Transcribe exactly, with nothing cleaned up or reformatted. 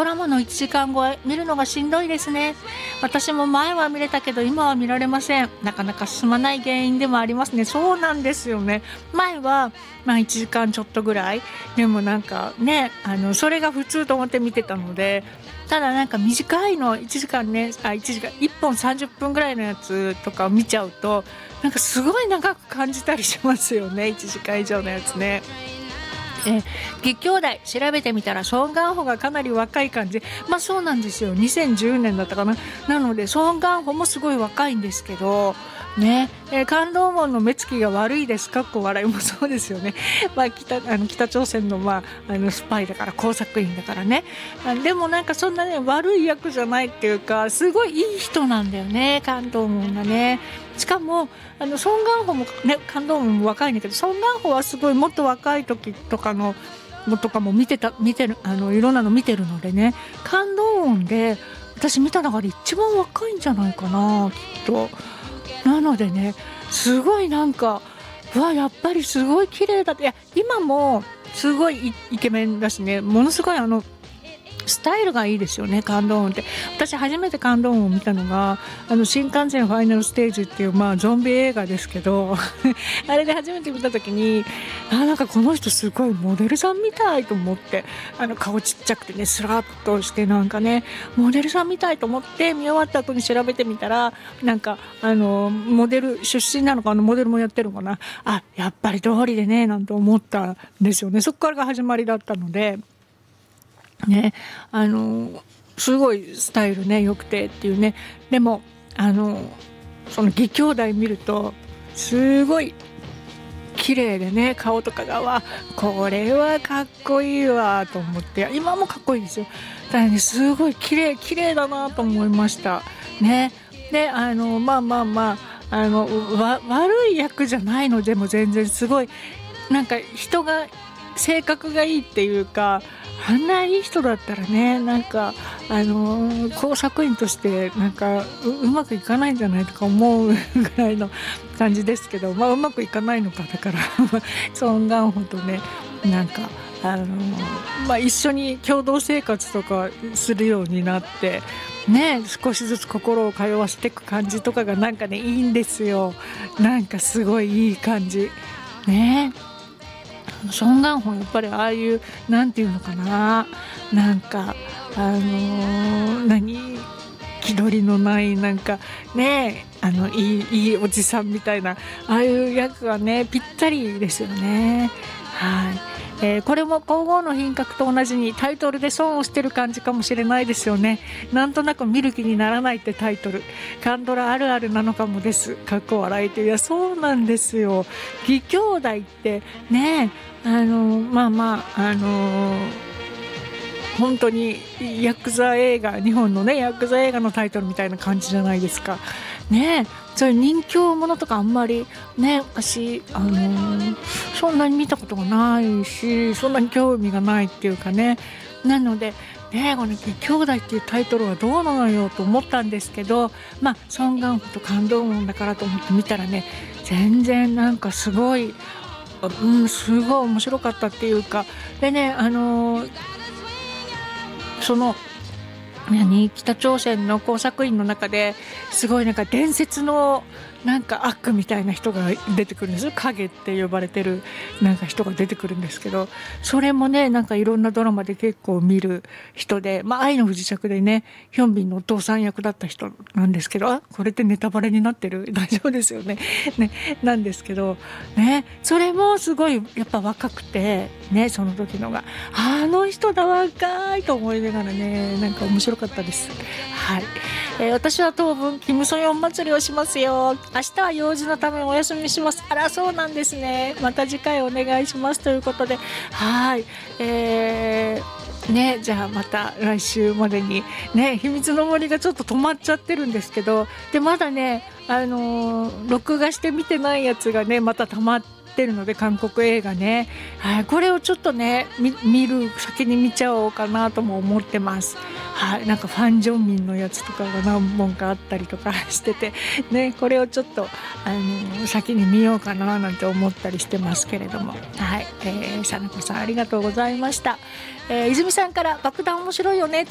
ドラマのいちじかん超え見るのがしんどいですね。私も前は見れたけど今は見られません。なかなか進まない原因でもありますね。そうなんですよね。前はまあいちじかんちょっとぐらいでもなんかね、あのそれが普通と思って見てたので、ただなんか短いのいちじかんね、あいちじかんいっぽんさんじゅっぷんぐらいのやつとかを見ちゃうとなんかすごい長く感じたりしますよね。いちじかん以上のやつね。え義兄弟調べてみたらソン・ガンホがかなり若い感じ。まあそうなんですよ。にせんじゅうねんだったかな。なのでソン・ガンホもすごい若いんですけどね、えー、感動門の目つきが悪いですかっこ笑いもそうですよね。まあ、北, あの北朝鮮の,、まあ、あのスパイだから工作員だからね。あでもなんかそんなね悪い役じゃないっていうかすごいいい人なんだよね、感動門がね。しかもあのソン・ガンホもね、感動門も若いんだけど、ソン・ガンホはすごいもっと若い時とかのもとかも見てた見てるあのいろんなの見てるのでね、感動門で私見た中で一番若いんじゃないかなきっと。なのでね、すごいなんかうわやっぱりすごい綺麗だって。いや今もすごい イ, イケメンだしね、ものすごいあのスタイルがいいですよね、感動音って。私初めて感動音を見たのがあの新幹線ファイナルステージっていう、まあ、ゾンビ映画ですけどあれで初めて見た時にあなんかこの人すごいモデルさんみたいと思って、あの顔ちっちゃくてねスラッとしてなんかねモデルさんみたいと思って見終わった後に調べてみたらなんかあのモデル出身なのか、あのモデルもやってるのかな、あやっぱり通りでねなんて思ったんですよね。そこからが始まりだったのでね、あのすごいスタイルね良くてっていうね。でもあのその義兄弟見るとすごい綺麗でね、顔とかがわこれはかっこいいわと思って、今もかっこいいですよ。ただねすごい綺麗綺麗だなと思いましたね。であのまあまあまああのわ悪い役じゃないのでも全然すごいなんか人が性格がいいっていうか、あんないい人だったらねなんかあのー、工作員としてなんか う, うまくいかないんじゃないとか思うぐらいの感じですけど、まあうまくいかないのかだからソン・ガンホとねなんかあのー、まあ一緒に共同生活とかするようになってね、少しずつ心を通わせていく感じとかがなんかねいいんですよ。なんかすごいいい感じね。ソン・ガンホやっぱりああいうなんていうのかな、なんかあのー、何気取りのないなんかねあのいいいいおじさんみたいなああいう役がねぴったりですよね。はい、えー、これも皇后の品格と同じにタイトルで損をしてる感じかもしれないですよね。なんとなく見る気にならないってタイトル、カンドラあるあるなのかもです。かっこ笑いと。いやそうなんですよ。義兄弟ってねあのまあまああの本当にヤクザ映画、日本のねヤクザ映画のタイトルみたいな感じじゃないですかね。そういう人気ものとかあんまりね私あのー、そんなに見たことがないしそんなに興味がないっていうかね。なのでねこの義兄弟っていうタイトルはどうなのよと思ったんですけど、まあソン・ガンホと感動門だからと思って見たらね全然なんかすごいうん、すごい面白かったっていうかでね、あのー、その何北朝鮮の工作員の中ですごいなんか伝説のなんか悪みたいな人が出てくるんですよ。影って呼ばれてるなんか人が出てくるんですけど、それもねなんかいろんなドラマで結構見る人で、まあ、愛の不時着でねヒョンビンのお父さん役だった人なんですけど、あこれってネタバレになってる大丈夫ですよねねなんですけどね、それもすごいやっぱ若くてね、その時のがあの人だ若いと思いながらねなんか面白かったです。はい、えー、私は当分キムソヨン祭りをしますよ。明日は用事のためお休みします。あらそうなんですね。また次回お願いしますということで、はい、えー、ねじゃあまた来週までにね秘密の森がちょっと止まっちゃってるんですけど、でまだねあのー、録画して見てないやつがねまた溜まっててるので韓国映画ね、はい、これをちょっとね 見, 見る先に見ちゃおうかなとも思ってます。はい、なんかファン・ジョンミンのやつとかが何本かあったりとかしててね、これをちょっとあの先に見ようかななんて思ったりしてますけれども、はい、えー、さなこさんありがとうございました。えー、泉さんから爆弾面白いよねと